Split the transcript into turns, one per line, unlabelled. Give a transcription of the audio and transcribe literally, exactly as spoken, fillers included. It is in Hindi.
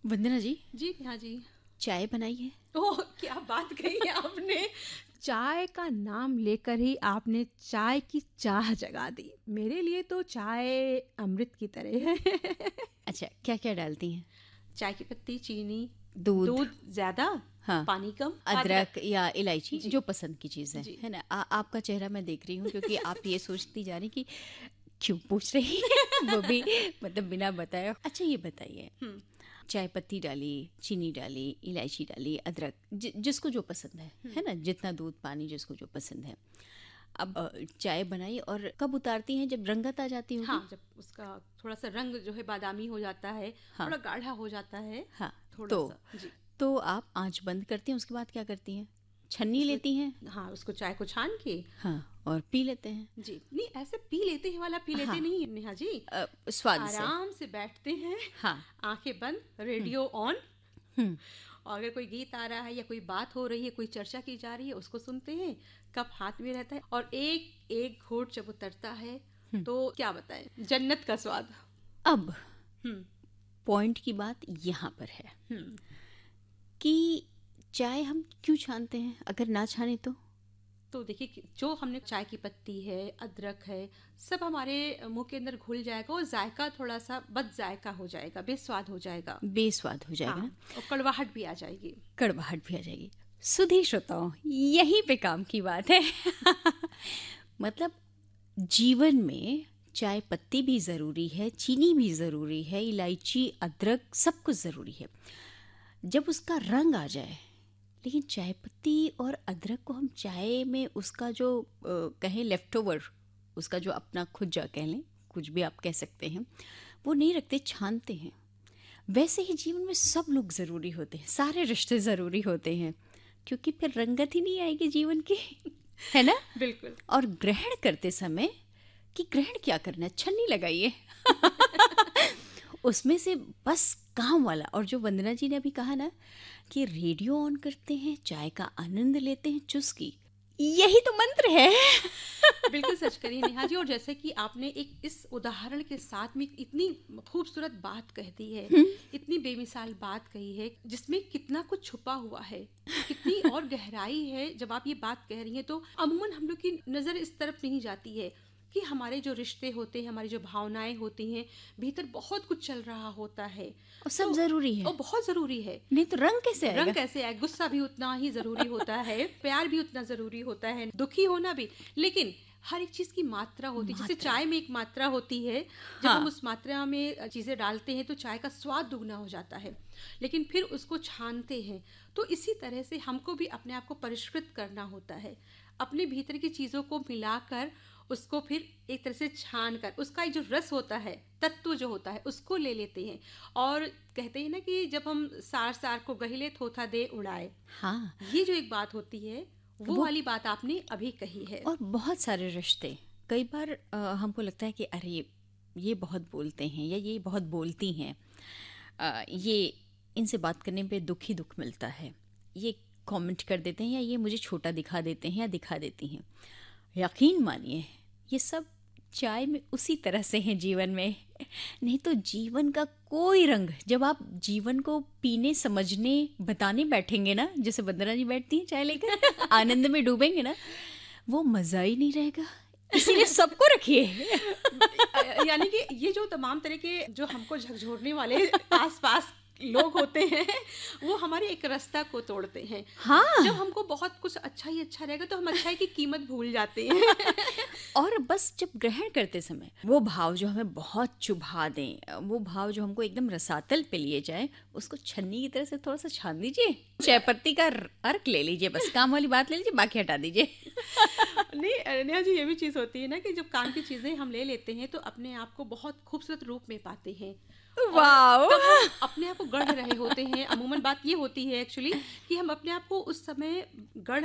वंदना जी,
जी हाँ जी।
चाय बनाई है?
ओह, क्या बात कही है आपने। चाय का नाम लेकर ही आपने चाय की चाह जगा दी। मेरे लिए तो चाय अमृत की तरह है।
अच्छा, क्या क्या डालती हैं?
चाय की पत्ती, चीनी,
दूध,
दूध ज्यादा,
हाँ,
पानी कम,
अदरक या इलायची,
जी।
जो पसंद की चीज़ है
जी।
है ना। आ, आपका चेहरा मैं देख रही हूँ क्योंकि आप ये सोचती जा रही कि क्यों पूछ रही है वो भी मतलब बिना बताए। अच्छा ये बताइए,
हम्म,
चाय पत्ती डाली, चीनी डाली, इलायची डाली, अदरक, जि, जिसको जो पसंद है है ना, जितना दूध पानी जिसको जो पसंद है। अब अ, चाय बनाई और कब उतारती हैं? जब रंगत आ जाती होगी।
हाँ, जब उसका थोड़ा सा रंग जो है बादामी हो जाता है,
हाँ,
थोड़ा गाढ़ा हो जाता है,
हाँ,
थोड़ा
तो
सा। जी।
तो आप आंच बंद करती हैं, उसके बाद क्या करती हैं? छन्नी
उसको,
लेती हैं?
हाँ, उसको चाय को छान के,
हाँ, और पी लेते हैं?
जी नहीं, ऐसे पी लेते हैं वाला पी लेते
हाँ,
नहीं है नेहा जी।
अ, स्वाद से।
आराम से बैठते हैं,
हाँ।
आंखें बंद, रेडियो ऑन,
हम्म।
और अगर कोई गीत आ रहा है या कोई बात हो रही है, कोई चर्चा की जा रही है, उसको सुनते हैं, कप हाथ में रहता है और एक एक घूंट जब उतरता है तो क्या बताएं, जन्नत का स्वाद।
अब
हम्म
पॉइंट की बात यहाँ पर है
हम्म
कि चाय हम क्यों छानते हैं? अगर ना छाने तो?
तो देखिए कि जो हमने चाय की पत्ती है, अदरक है, सब हमारे मुंह के अंदर घुल जाएगा और जायका थोड़ा सा बद जायका हो जाएगा, बेस्वाद हो जाएगा।
बेस्वाद हो जाएगा
हाँ,
ना,
और कड़वाहट भी आ जाएगी।
कड़वाहट भी आ जाएगी। सुधी श्रोताओं, यहीं पे काम की बात है। मतलब जीवन में चाय पत्ती भी ज़रूरी है, चीनी भी ज़रूरी है, इलायची, अदरक, सब कुछ ज़रूरी है जब उसका रंग आ जाए। लेकिन चाय पत्ती और अदरक को हम चाय में उसका जो अ, कहें लेफ्ट ओवर, उसका जो अपना खुजा कह लें, कुछ भी आप कह सकते हैं, वो नहीं रखते, छानते हैं। वैसे ही जीवन में सब लोग ज़रूरी होते हैं, सारे रिश्ते ज़रूरी होते हैं, क्योंकि फिर रंगत ही नहीं आएगी जीवन की। है ना।
बिल्कुल।
और ग्रहण करते समय कि ग्रहण क्या करना है, छन्नी लगाइए। उसमें से बस काम वाला। और जो वंदना जी ने अभी कहा ना कि रेडियो ऑन करते हैं, चाय का आनंद लेते हैं, चुस्की, यही तो मंत्र है।
बिल्कुल सच करी नेहा जी। और जैसे कि आपने एक इस उदाहरण के साथ में इतनी खूबसूरत बात कह दी है, इतनी बेमिसाल बात कही है, जिसमें कितना कुछ छुपा हुआ है, कितनी और गहराई है। जब आप ये बात कह रही हैं तो अमूमन हम लोग की नजर इस तरफ नहीं जाती है कि हमारे जो रिश्ते होते हैं, हमारी जो भावनाएं होती हैं, भीतर बहुत कुछ चल रहा होता है
और सब
तो,
जरूरी है।
और बहुत जरूरी है।
नहीं तो रंग कैसे आएगा?
रंग कैसे आए? गुस्सा भी उतना ही जरूरी होता है, प्यार भी उतना जरूरी होता है, दुखी होना भी। लेकिन हर एक चीज की मात्रा होती है। जैसे चाय में एक मात्रा होती है, जब
हाँ।
हम उस मात्रा में चीजें डालते हैं तो चाय का स्वाद दुगना हो जाता है, लेकिन फिर उसको छानते हैं। तो इसी तरह से हमको भी अपने आप को परिष्कृत करना होता है, अपने भीतर की चीजों को मिलाकर उसको फिर एक तरह से छान कर उसका एक जो रस होता है, तत्व जो होता है, उसको ले लेते हैं। और कहते हैं ना कि जब हम सार सार को गहिले थोथा दे उड़ाए,
हाँ,
ये जो एक बात होती है, वो,
वो
वाली बात आपने अभी कही है।
और बहुत सारे रिश्ते, कई बार अ, हमको लगता है कि अरे ये बहुत बोलते हैं या ये बहुत बोलती हैं, अ, ये इनसे बात करने पे दुख ही दुख मिलता है, ये कमेंट कर देते हैं या ये मुझे छोटा दिखा देते हैं या दिखा देती हैं। यकीन मानिए ये सब चाय में उसी तरह से हैं जीवन में। नहीं तो जीवन का कोई रंग, जब आप जीवन को पीने, समझने, बताने बैठेंगे ना, जैसे वंदना जी बैठती हैं चाय लेकर, आनंद में डूबेंगे ना, वो मजा ही नहीं रहेगा। इसीलिए सबको रखिए।
यानी कि ये जो तमाम तरह के जो हमको झकझोरने वाले आसपास लोग होते हैं, वो हमारे एक रास्ता को तोड़ते हैं।
हाँ।
जब हमको बहुत कुछ अच्छा ही अच्छा रहेगा तो हम अच्छाई की कीमत भूल जाते हैं।
और बस जब ग्रहण करते समय वो भाव जो हमें बहुत चुभा दें, वो भाव जो हमको एकदम रसातल पे लिए जाए, उसको छन्नी की तरह से थोड़ा सा छान दीजिए, चाय पत्ती का अर्क ले लीजिए, बस काम वाली बात ले लीजिए, बाकी हटा दीजिए।
नहीं नेहा जी, ये भी चीज होती है ना कि जब काम की चीजें हम ले लेते हैं तो अपने आप को बहुत खूबसूरत रूप में पाते हैं।
वाओ।
तब हम अपने आप को गढ़ रहे होते हैं। अमूमन बात ये होती है एक्चुअली कि हम अपने आप को उस समय गढ़